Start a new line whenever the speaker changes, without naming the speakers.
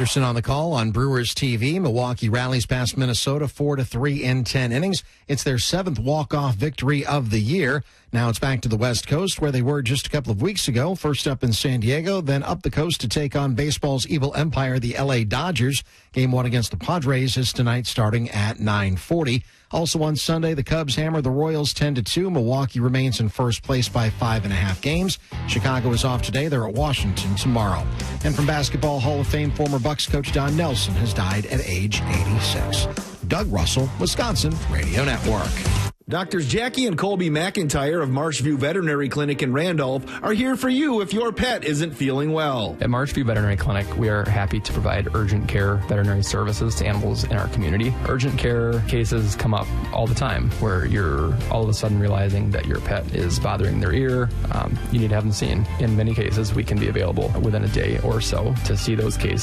Anderson on the call on Brewers TV. Milwaukee rallies past Minnesota 4-3 in 10 innings. It's their 7th walk-off victory of the year. Now it's back to the West Coast where they were just a couple of weeks ago. First up in San Diego, then up the coast to take on baseball's evil empire, the LA Dodgers. Game 1 against the Padres is tonight starting at 9:40. Also on Sunday, the Cubs hammer the Royals 10-2. Milwaukee remains in first place by 5.5 games. Chicago is off today. They're at Washington tomorrow. And from Basketball Hall of Fame, former Bucks coach Don Nelson has died at age 86. Doug Russell, Wisconsin Radio Network.
Doctors Jackie and Colby McIntyre of Marshview Veterinary Clinic in Randolph are here for you if your pet isn't feeling well.
At Marshview Veterinary Clinic, we are happy to provide urgent care veterinary services to animals in our community. Urgent care cases come up all the time where you're all of a sudden realizing that your pet is bothering their ear. You need to have them seen. In many cases, we can be available within a day or so to see those cases.